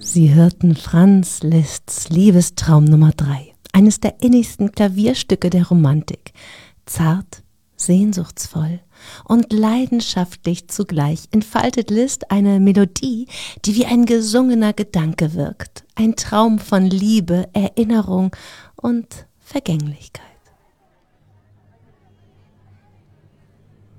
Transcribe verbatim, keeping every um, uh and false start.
Sie hörten Franz Liszt's Liebestraum Nummer drei, eines der innigsten Klavierstücke der Romantik. Zart, sehnsuchtsvoll und leidenschaftlich zugleich entfaltet Liszt eine Melodie, die wie ein gesungener Gedanke wirkt. Ein Traum von Liebe, Erinnerung und Vergänglichkeit.